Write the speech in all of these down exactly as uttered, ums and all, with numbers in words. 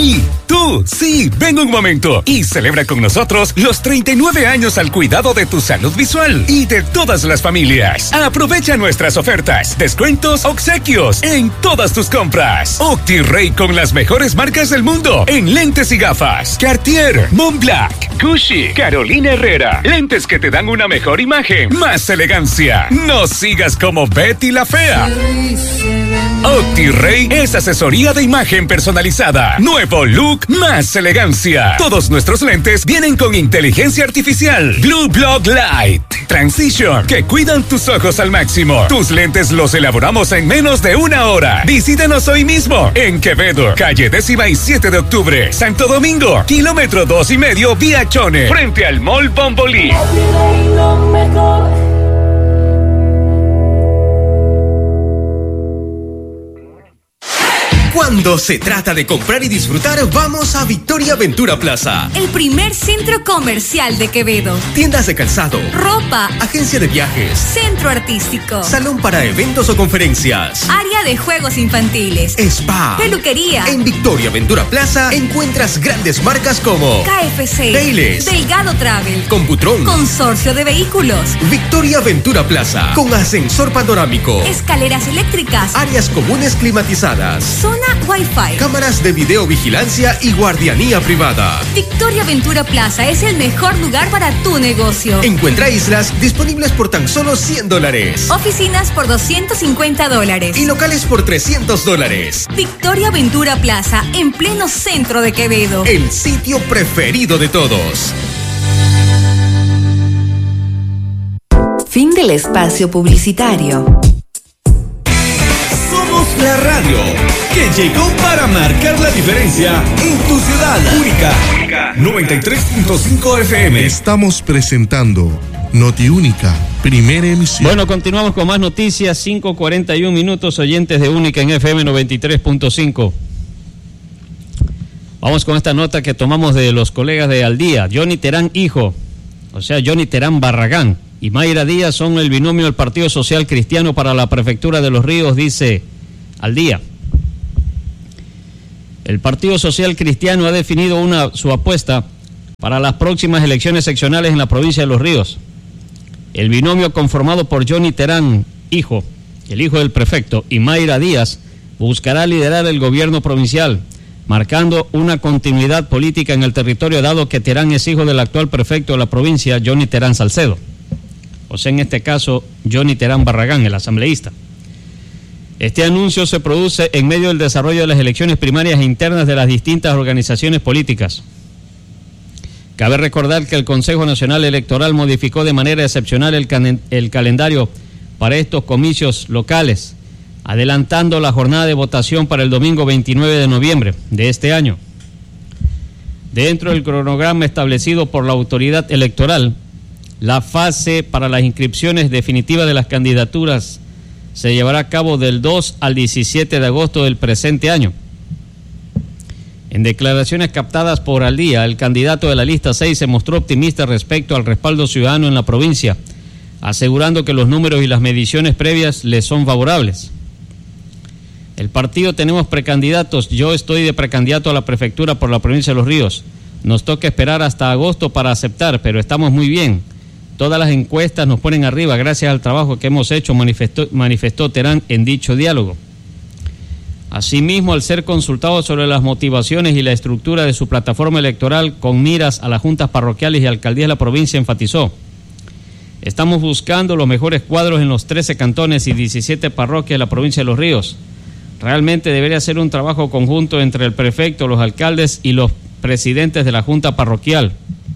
¡Ey! ¡Tú! Sí, ven un momento y celebra con nosotros los treinta y nueve años al cuidado de tu salud visual y de todas las familias. Aprovecha nuestras ofertas, descuentos, obsequios en todas tus compras. OptiRay con las mejores marcas del mundo en lentes y gafas. Cartier, Montblanc, Gucci, Carolina Herrera. Lentes que te dan una mejor imagen, más elegancia. No sigas como Betty la Fea. OptiRay es asesoría de imagen personalizada. Nuevo look, más elegancia. Todos nuestros lentes vienen con inteligencia artificial. Blue Block Light Transition, que cuidan tus ojos al máximo. Tus lentes los elaboramos en menos de una hora. Visítanos hoy mismo en Quevedo, calle décima y siete de octubre. Santo Domingo, kilómetro dos y medio vía Chone, frente al Mall Bombolí. Cuando se trata de comprar y disfrutar, vamos a Victoria Ventura Plaza. El primer centro comercial de Quevedo. Tiendas de calzado, ropa, agencia de viajes, centro artístico, salón para eventos o conferencias, área de juegos infantiles, spa, peluquería. En Victoria Ventura Plaza encuentras grandes marcas como K F C, Payless, Delgado Travel, Computron, Consorcio de Vehículos. Victoria Ventura Plaza, con ascensor panorámico, escaleras eléctricas, áreas comunes climatizadas, zona Wi-Fi, cámaras de videovigilancia y guardianía privada. Victoria Ventura Plaza es el mejor lugar para tu negocio. Encuentra islas disponibles por tan solo cien dólares. Oficinas por doscientos cincuenta dólares. Y locales por trescientos dólares. Victoria Ventura Plaza, en pleno centro de Quevedo. El sitio preferido de todos. Fin del espacio publicitario. Somos la radio que llegó para marcar la diferencia en tu ciudad. Única, Única. noventa y tres punto cinco F M. Estamos presentando Noti Única, primera emisión. Bueno, continuamos con más noticias. Cinco cuarenta y un minutos, oyentes de Única en F M noventa y tres punto cinco. Vamos con esta nota que tomamos de los colegas de Al Día. Johnny Terán hijo, o sea, Johnny Terán Barragán y Mayra Díaz son el binomio del Partido Social Cristiano para la Prefectura de Los Ríos, dice Al Día. El Partido Social Cristiano ha definido una, su apuesta para las próximas elecciones seccionales en la provincia de Los Ríos. El binomio conformado por Johnny Terán, hijo, el hijo del prefecto, y Mayra Díaz, buscará liderar el gobierno provincial, marcando una continuidad política en el territorio, dado que Terán es hijo del actual prefecto de la provincia, Johnny Terán Salcedo. O sea, en este caso, Johnny Terán Barragán, el asambleísta. Este anuncio se produce en medio del desarrollo de las elecciones primarias e internas de las distintas organizaciones políticas. Cabe recordar que el Consejo Nacional Electoral modificó de manera excepcional el, can- el calendario para estos comicios locales, adelantando la jornada de votación para el domingo veintinueve de noviembre de este año. Dentro del cronograma establecido por la autoridad electoral, la fase para las inscripciones definitivas de las candidaturas se llevará a cabo del dos al diecisiete de agosto del presente año. En declaraciones captadas por Al Día, el candidato de la lista seis se mostró optimista respecto al respaldo ciudadano en la provincia, asegurando que los números y las mediciones previas le son favorables. El partido tenemos precandidatos, yo estoy de precandidato a la prefectura por la provincia de Los Ríos. Nos toca esperar hasta agosto para aceptar, pero estamos muy bien. Todas las encuestas nos ponen arriba gracias al trabajo que hemos hecho, manifestó, manifestó Terán en dicho diálogo. Asimismo, al ser consultado sobre las motivaciones y la estructura de su plataforma electoral con miras a las juntas parroquiales y alcaldías de la provincia, enfatizó: estamos buscando los mejores cuadros en los trece cantones y diecisiete parroquias de la provincia de Los Ríos. Realmente debería ser un trabajo conjunto entre el prefecto, los alcaldes y los presidentes de la junta parroquial.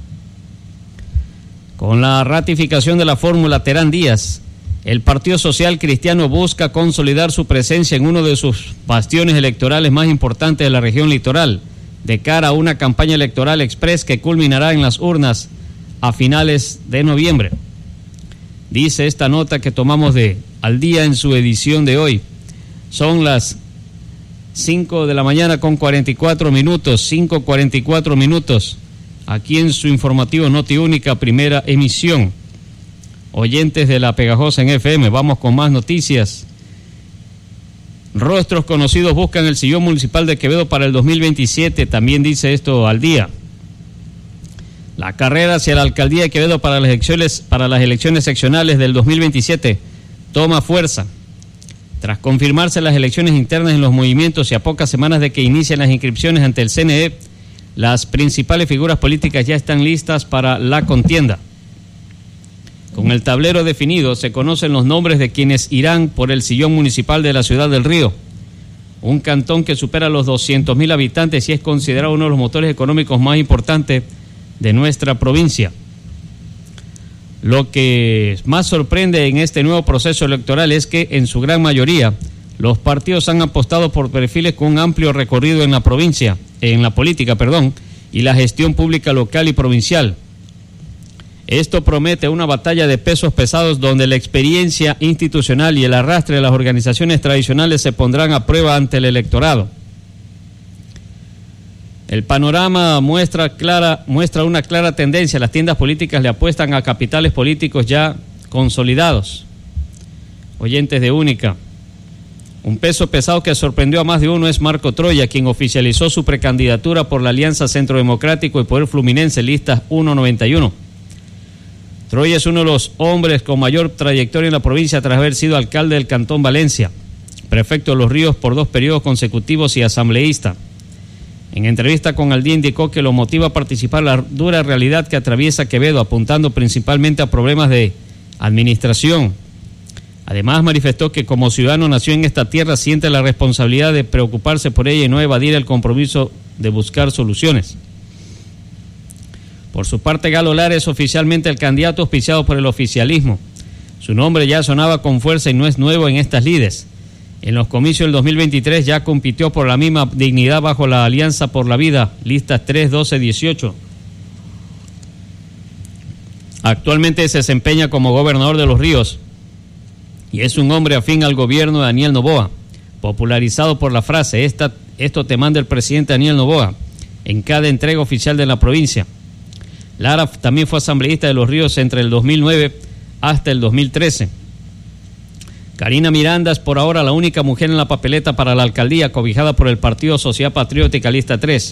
Con la ratificación de la fórmula Terán Díaz, el Partido Social Cristiano busca consolidar su presencia en uno de sus bastiones electorales más importantes de la región litoral, de cara a una campaña electoral express que culminará en las urnas a finales de noviembre. Dice esta nota que tomamos de Al Día en su edición de hoy. Son las cinco de la mañana con cuarenta y cuatro minutos, cinco cuarenta y cuatro minutos. Aquí en su informativo Noti Única, primera emisión. Oyentes de La Pegajosa en F M, vamos con más noticias. Rostros conocidos buscan el sillón municipal de Quevedo para el dos mil veintisiete, también dice esto Al Día. La carrera hacia la alcaldía de Quevedo para las elecciones, para las elecciones seccionales del dos mil veintisiete toma fuerza. Tras confirmarse las elecciones internas en los movimientos y a pocas semanas de que inician las inscripciones ante el C N E, las principales figuras políticas ya están listas para la contienda. Con el tablero definido, se conocen los nombres de quienes irán por el sillón municipal de la Ciudad del Río, un cantón que supera los doscientos mil habitantes y es considerado uno de los motores económicos más importantes de nuestra provincia. Lo que más sorprende en este nuevo proceso electoral es que, en su gran mayoría, los partidos han apostado por perfiles con un amplio recorrido en la provincia, en la política, perdón, y la gestión pública local y provincial. Esto promete una batalla de pesos pesados donde la experiencia institucional y el arrastre de las organizaciones tradicionales se pondrán a prueba ante el electorado. El panorama muestra clara, muestra una clara tendencia. Las tiendas políticas le apuestan a capitales políticos ya consolidados. Oyentes de Única. Un peso pesado que sorprendió a más de uno es Marco Troya, quien oficializó su precandidatura por la Alianza Centro Democrático y Poder Fluminense, listas ciento noventa y uno. Troya es uno de los hombres con mayor trayectoria en la provincia tras haber sido alcalde del Cantón Valencia, prefecto de Los Ríos por dos periodos consecutivos y asambleísta. En entrevista con Al Día indicó que lo motiva a participar en la dura realidad que atraviesa Quevedo, apuntando principalmente a problemas de administración. Además, manifestó que como ciudadano nació en esta tierra, siente la responsabilidad de preocuparse por ella y no evadir el compromiso de buscar soluciones. Por su parte, Galo Lara es oficialmente el candidato auspiciado por el oficialismo. Su nombre ya sonaba con fuerza y no es nuevo en estas lides. En los comicios del dos mil veintitrés ya compitió por la misma dignidad bajo la Alianza por la Vida, listas tres, doce, dieciocho. Actualmente se desempeña como gobernador de Los Ríos y es un hombre afín al gobierno de Daniel Noboa, popularizado por la frase Esta, esto te manda el presidente Daniel Noboa en cada entrega oficial de la provincia. Lara también fue asambleísta de Los Ríos entre el dos mil nueve hasta el dos mil trece. Karina Miranda es por ahora la única mujer en la papeleta para la alcaldía, cobijada por el Partido Sociedad Patriótica, lista tres.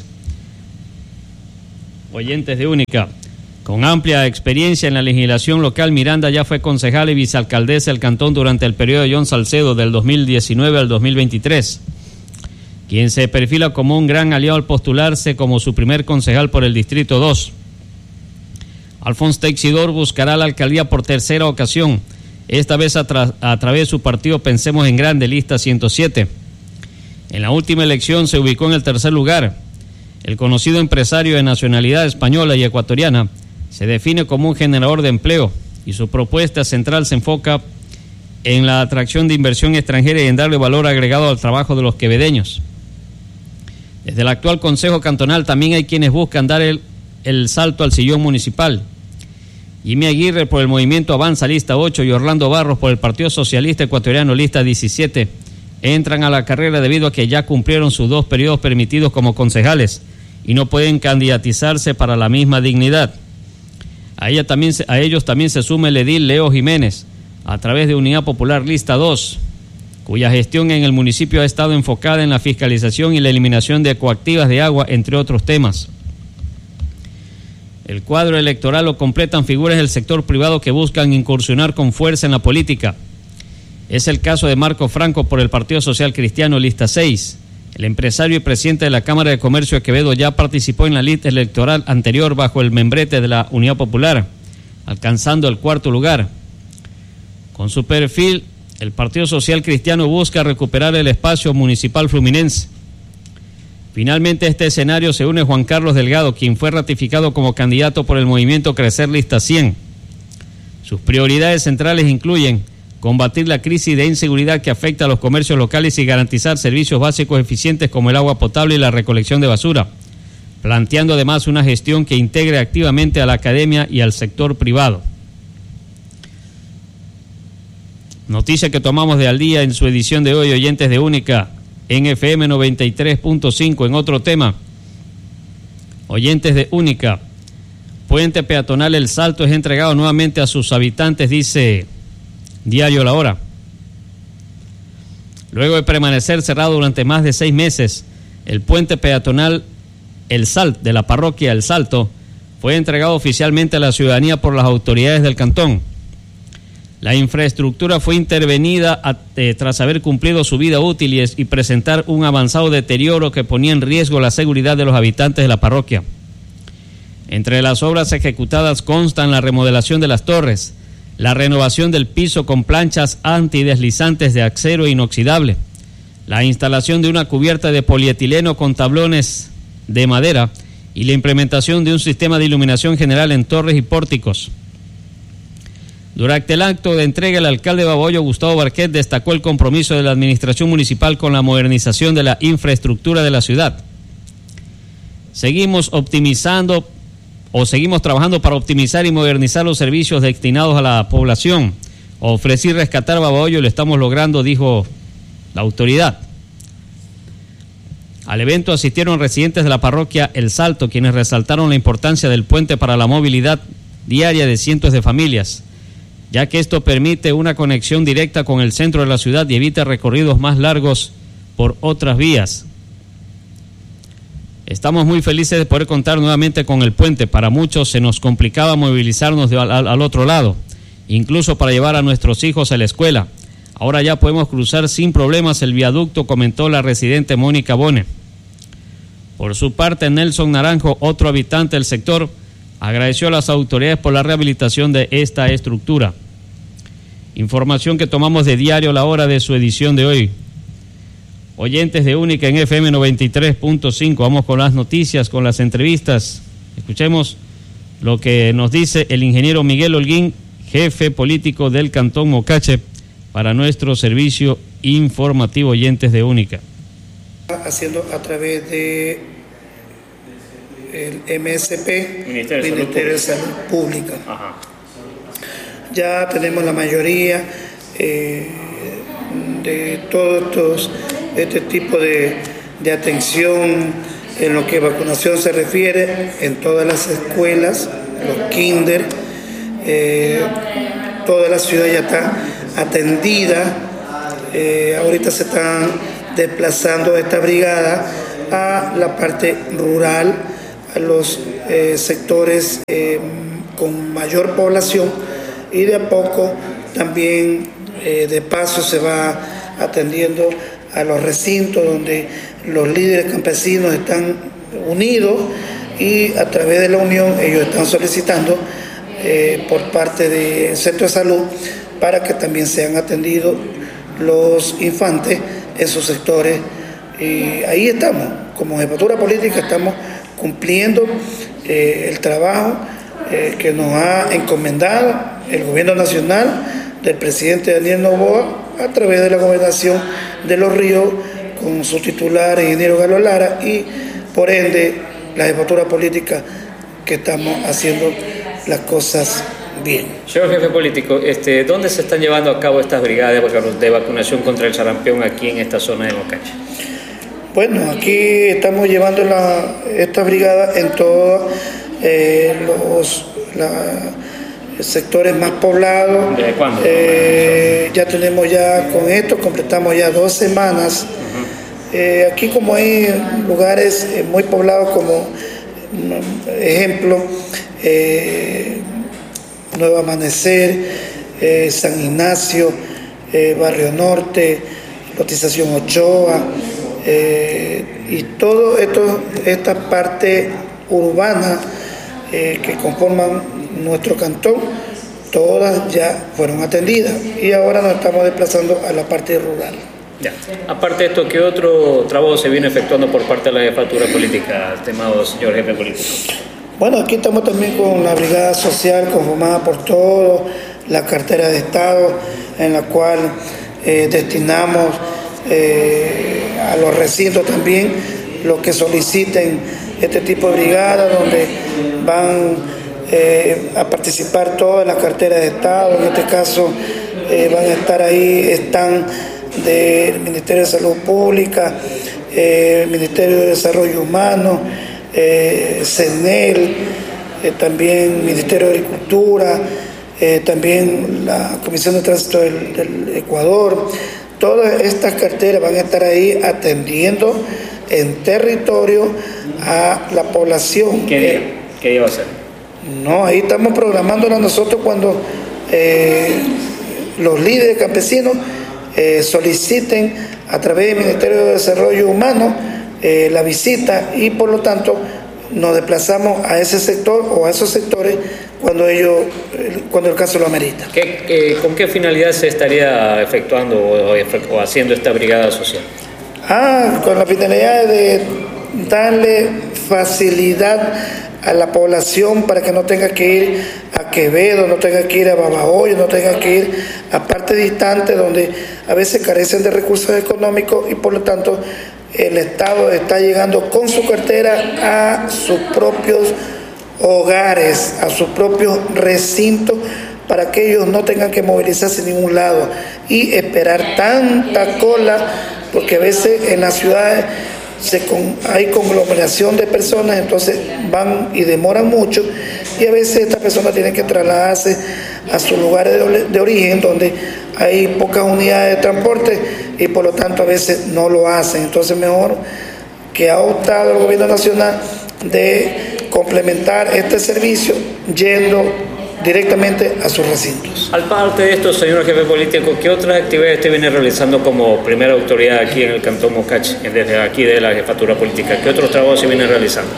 Oyentes de Única. Con amplia experiencia en la legislación local, Miranda ya fue concejal y vicealcaldesa del cantón durante el periodo de John Salcedo del dos mil diecinueve al dos mil veintitrés, quien se perfila como un gran aliado al postularse como su primer concejal por el Distrito dos. Alfonso Teixidor buscará la alcaldía por tercera ocasión, esta vez a, tra- a través de su partido Pensemos en Grande, lista ciento siete. En la última elección se ubicó en el tercer lugar. El conocido empresario de nacionalidad española y ecuatoriana se define como un generador de empleo y su propuesta central se enfoca en la atracción de inversión extranjera y en darle valor agregado al trabajo de los quevedeños. Desde el actual Consejo Cantonal también hay quienes buscan dar el, el salto al sillón municipal. Jimmy Aguirre por el Movimiento Avanza, lista ocho, y Orlando Barros por el Partido Socialista Ecuatoriano, lista diecisiete, entran a la carrera debido a que ya cumplieron sus dos periodos permitidos como concejales y no pueden candidatizarse para la misma dignidad. A, ella también, a ellos también se suma el edil Leo Jiménez, a través de Unidad Popular, lista dos, cuya gestión en el municipio ha estado enfocada en la fiscalización y la eliminación de ecoactivas de agua, entre otros temas. El cuadro electoral lo completan figuras del sector privado que buscan incursionar con fuerza en la política. Es el caso de Marco Franco por el Partido Social Cristiano, lista seis. El empresario y presidente de la Cámara de Comercio de Quevedo ya participó en la lista electoral anterior bajo el membrete de la Unidad Popular, alcanzando el cuarto lugar. Con su perfil, el Partido Social Cristiano busca recuperar el espacio municipal fluminense. Finalmente, a este escenario se une Juan Carlos Delgado, quien fue ratificado como candidato por el Movimiento Crecer, lista cien. Sus prioridades centrales incluyen combatir la crisis de inseguridad que afecta a los comercios locales y garantizar servicios básicos eficientes como el agua potable y la recolección de basura, planteando además una gestión que integre activamente a la academia y al sector privado. Noticia que tomamos de Al Día en su edición de hoy, oyentes de Única, en F M noventa y tres punto cinco. En otro tema, oyentes de Única, puente peatonal El Salto es entregado nuevamente a sus habitantes, dice Diario La Hora. Luego de permanecer cerrado durante más de seis meses, el puente peatonal El Salt de la parroquia El Salto fue entregado oficialmente a la ciudadanía por las autoridades del cantón. La infraestructura fue intervenida a, eh, tras haber cumplido su vida útil y, es, y presentar un avanzado deterioro que ponía en riesgo la seguridad de los habitantes de la parroquia. Entre las obras ejecutadas constan la remodelación de las torres, la renovación del piso con planchas antideslizantes de acero inoxidable, la instalación de una cubierta de polietileno con tablones de madera y la implementación de un sistema de iluminación general en torres y pórticos. Durante el acto de entrega, el alcalde de Babahoyo, Gustavo Barquet, destacó el compromiso de la administración municipal con la modernización de la infraestructura de la ciudad. Seguimos optimizando o seguimos trabajando para optimizar y modernizar los servicios destinados a la población. Ofrecí rescatar Babahoyo y lo estamos logrando, dijo la autoridad. Al evento asistieron residentes de la parroquia El Salto, quienes resaltaron la importancia del puente para la movilidad diaria de cientos de familias, ya que esto permite una conexión directa con el centro de la ciudad y evita recorridos más largos por otras vías. Estamos muy felices de poder contar nuevamente con el puente. Para muchos se nos complicaba movilizarnos de al, al otro lado, incluso para llevar a nuestros hijos a la escuela. Ahora ya podemos cruzar sin problemas el viaducto, comentó la residente Mónica Bone. Por su parte, Nelson Naranjo, otro habitante del sector, agradeció a las autoridades por la rehabilitación de esta estructura. Información que tomamos de Diario La Hora de su edición de hoy. Oyentes de Única en F M noventa y tres punto cinco, vamos con las noticias, con las entrevistas. Escuchemos lo que nos dice el ingeniero Miguel Holguín, jefe político del Cantón Mocache, para nuestro servicio informativo, oyentes de Única. Haciendo a través de el M S P, Ministerio, Ministerio de Salud Pública. Ajá. Ya tenemos la mayoría eh, de todos este tipo de, de atención en lo que vacunación se refiere en todas las escuelas, los kinder, eh, toda la ciudad ya está atendida. Eh, ahorita se están desplazando esta brigada a la parte rural, a los eh, sectores eh, con mayor población, y de a poco también eh, de paso se va atendiendo a los recintos donde los líderes campesinos están unidos, y a través de la unión ellos están solicitando eh, por parte del centro de salud para que también sean atendidos los infantes en sus sectores. Y ahí estamos, como jefatura política estamos cumpliendo eh, el trabajo eh, que nos ha encomendado el gobierno nacional del presidente Daniel Noboa a través de la gobernación de Los Ríos con su titular, ingeniero Galo Lara, y por ende la jefatura política que estamos haciendo las cosas bien. Señor jefe político, este, ¿dónde se están llevando a cabo estas brigadas de vacunación contra el sarampión aquí en esta zona de Mocache? Bueno, aquí estamos llevando la, esta brigada en todos eh, los la, sectores más poblados. ¿De cuándo? Eh, ya tenemos ya, con esto completamos ya dos semanas. Uh-huh. Eh, aquí como hay lugares eh, muy poblados como, ejemplo, eh, Nuevo Amanecer, eh, San Ignacio, eh, Barrio Norte, Lotización Ochoa, eh, y todo esto, esta parte urbana eh, que conforman nuestro cantón, todas ya fueron atendidas y ahora nos estamos desplazando a la parte rural. Ya. Aparte de esto, ¿qué otro trabajo se viene efectuando por parte de la jefatura política, estimado señor jefe político? Bueno, aquí estamos también con la brigada social conformada por todos, la cartera de Estado, en la cual eh, destinamos eh, a los recintos también los que soliciten este tipo de brigada, donde van eh, a participar todas las carteras de Estado. En este caso eh, van a estar ahí, están del Ministerio de Salud Pública, eh, Ministerio de Desarrollo Humano, eh, CENEL, eh, también Ministerio de Agricultura, eh, también la Comisión de Tránsito del, del Ecuador, todas estas carteras van a estar ahí atendiendo en territorio a la población. ¿Qué día? ¿Qué día va a ser? No, ahí estamos programándola nosotros cuando eh, los líderes campesinos eh, soliciten a través del Ministerio de Desarrollo Humano eh, la visita, y por lo tanto nos desplazamos a ese sector o a esos sectores cuando ellos, cuando el caso lo amerita. ¿Qué, eh, ¿Con qué finalidad se estaría efectuando o, o haciendo esta brigada social? Ah, con la finalidad de darle facilidad a la población para que no tenga que ir a Quevedo, no tenga que ir a Babahoyo, no tenga que ir a partes distantes donde a veces carecen de recursos económicos, y por lo tanto el Estado está llegando con su cartera a sus propios hogares, a sus propios recintos, para que ellos no tengan que movilizarse en ningún lado y esperar tanta cola, porque a veces en las ciudades se con, hay conglomeración de personas, entonces van y demoran mucho, y a veces estas personas tienen que trasladarse a sus lugares de, de origen donde hay pocas unidades de transporte, y por lo tanto a veces no lo hacen. Entonces mejor que ha optado el gobierno nacional de complementar este servicio yendo directamente a sus recintos. Al parte de esto, señor jefe político, ¿qué otras actividades usted viene realizando como primera autoridad aquí en el Cantón Mocache, desde aquí de la jefatura política? ¿Qué otros trabajos se vienen realizando?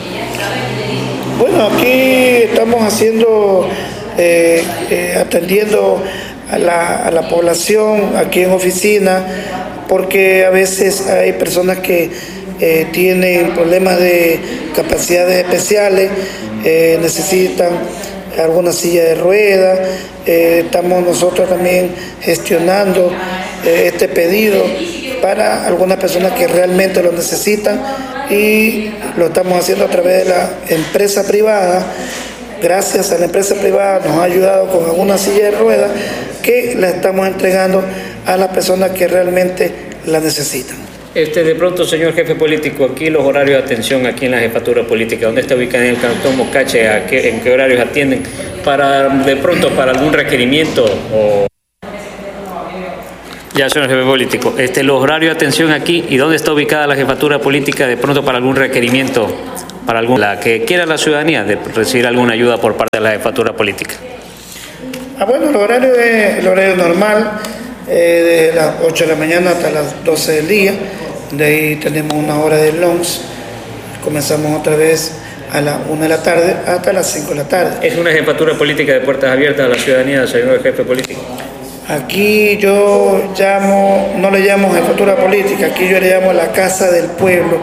Bueno, aquí estamos haciendo, eh, eh, atendiendo a la, a la población aquí en oficina, porque a veces hay personas que eh, tienen problemas de capacidades especiales, eh, necesitan alguna silla de ruedas. Eh, estamos nosotros también gestionando eh, este pedido para algunas personas que realmente lo necesitan, y lo estamos haciendo a través de la empresa privada. Gracias a la empresa privada nos ha ayudado con alguna silla de ruedas que la estamos entregando a las personas que realmente la necesitan. Este, de pronto, señor jefe político, aquí los horarios de atención aquí en la jefatura política, ¿dónde está ubicada en el Cantón Mocache? ¿A qué, ¿En qué horarios atienden? Para, de pronto, para algún requerimiento o... Ya, señor jefe político, este, los horarios de atención aquí, ¿y dónde está ubicada la jefatura política de pronto para algún requerimiento, para algún, la que quiera la ciudadanía de recibir alguna ayuda por parte de la jefatura política? Ah, bueno, el horario es el horario normal, eh, de las ocho de la mañana hasta las doce del día. De ahí tenemos una hora de lunch. Comenzamos otra vez a las una de la tarde hasta las cinco de la tarde. ¿Es una jefatura política de puertas abiertas a la ciudadanía, señor jefe político? Aquí yo llamo, no le llamo jefatura política, aquí yo le llamo la Casa del Pueblo.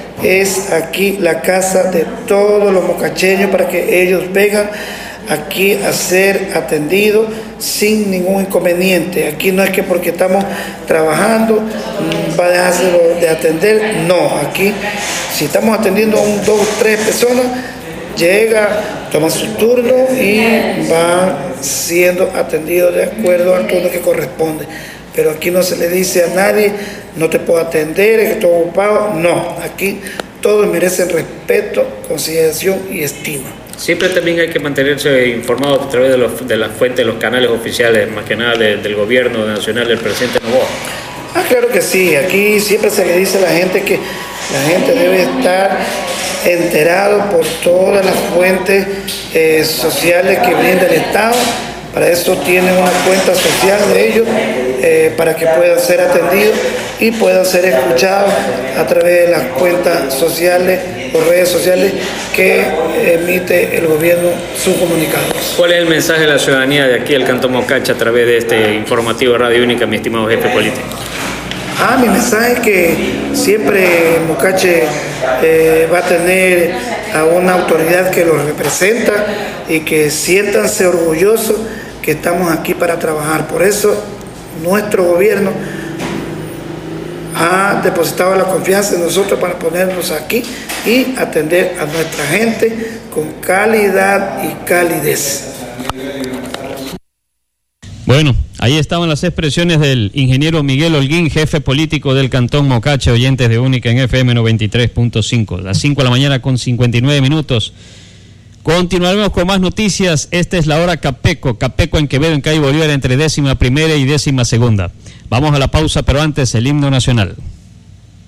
Es aquí la casa de todos los mocacheños para que ellos vengan aquí a ser atendidos sin ningún inconveniente. Aquí no es que porque estamos trabajando va a dejarse de atender, no. Aquí si estamos atendiendo a un, dos, tres personas, llega, toma su turno y va siendo atendido de acuerdo al turno que corresponde. Pero aquí no se le dice a nadie, no te puedo atender, es que estoy ocupado. No, aquí todos merecen respeto, consideración y estima. Siempre también hay que mantenerse informados a través de, los, de las fuentes, de los canales oficiales, más que nada de, del gobierno nacional del presidente Noboa. Ah, claro que sí. Aquí siempre se le dice a la gente que la gente debe estar enterado por todas las fuentes eh, sociales que brinda el Estado. Para eso tienen una cuenta social de ellos, eh, para que puedan ser atendidos y puedan ser escuchados a través de las cuentas sociales o redes sociales que emite el gobierno sus comunicados. ¿Cuál es el mensaje de la ciudadanía de aquí del Cantón Mocache a través de este informativo Radio Única, mi estimado jefe político? Ah, mi mensaje es que siempre Mocache eh, va a tener a una autoridad que los representa y que siéntanse orgullosos que estamos aquí para trabajar. Por eso nuestro gobierno ha depositado la confianza en nosotros para ponernos aquí y atender a nuestra gente con calidad y calidez. Bueno, ahí estaban las expresiones del ingeniero Miguel Holguín, jefe político del Cantón Mocache, oyentes de Única en F M noventa y tres punto cinco. Las cinco de la mañana con cincuenta y nueve minutos. Continuaremos con más noticias. Esta es la hora Capeco. Capeco en Quevedo, en calle Bolívar, entre décima primera y décima segunda. Vamos a la pausa, pero antes el himno nacional.